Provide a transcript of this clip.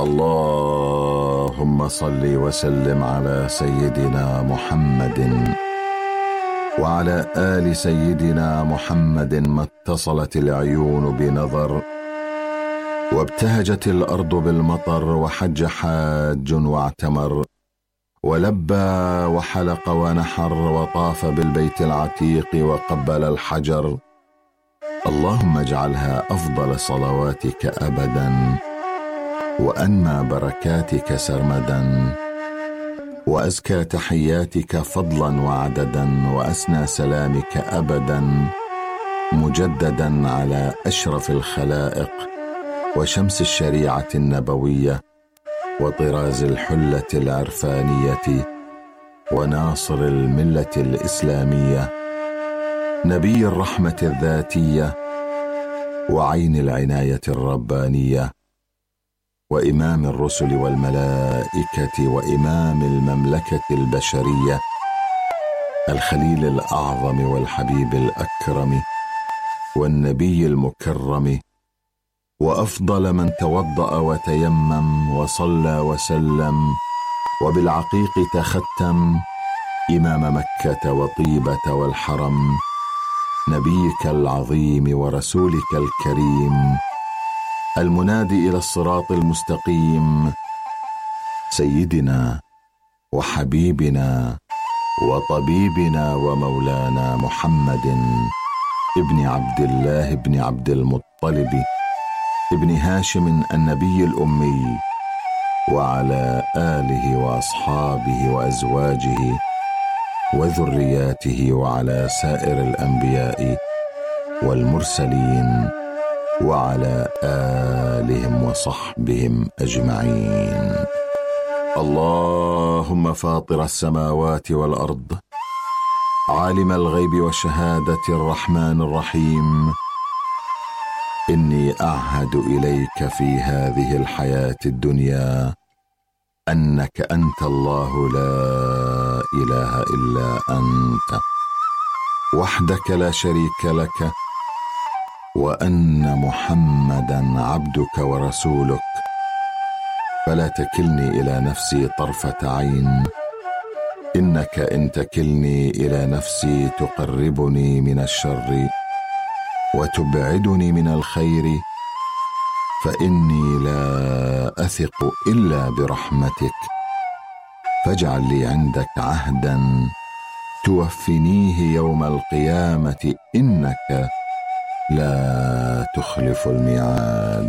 اللهم صل وسلم على سيدنا محمد وعلى آل سيدنا محمد. ما اتصلت العيون بنظر، وابتهجت الأرض بالمطر، وحج حاج واعتمر، ولبى وحلق ونحر، وطاف بالبيت العتيق وقبل الحجر. اللهم اجعلها أفضل صلواتك أبدا، وأنمى بركاتك سرمدا، وأزكى تحياتك فضلا وعددا، وأسنى سلامك أبدا مجددا على أشرف الخلائق وشمس الشريعة النبوية وطراز الحلة العرفانية وناصر الملة الإسلامية، نبي الرحمة الذاتية وعين العناية الربانية، وإمام الرسل والملائكة، وإمام المملكة البشرية، الخليل الأعظم والحبيب الأكرم والنبي المكرم، وأفضل من توضأ وتيمم وصلى وسلم وبالعقيق تختم، إمام مكة وطيبة والحرم، نبيك العظيم ورسولك الكريم، المنادي إلى الصراط المستقيم، سيدنا وحبيبنا وطبيبنا ومولانا محمد ابن عبد الله ابن عبد المطلب ابن هاشم النبي الأمي، وعلى آله وأصحابه وأزواجه وذرياته، وعلى سائر الأنبياء والمرسلين، وعلى آلهم وصحبهم أجمعين. اللهم فاطر السماوات والأرض، عالم الغيب والشهادة، الرحمن الرحيم، إني أعهد إليك في هذه الحياة الدنيا أنك أنت الله لا إله إلا أنت وحدك لا شريك لك، وأن محمدا عبدك ورسولك، فلا تكلني إلى نفسي طرفة عين، إنك إن تكلني إلى نفسي تقربني من الشر وتبعدني من الخير، فإني لا أثق إلا برحمتك، فاجعل لي عندك عهدا توفنيه يوم القيامة، إنك لا تخلف الميعاد.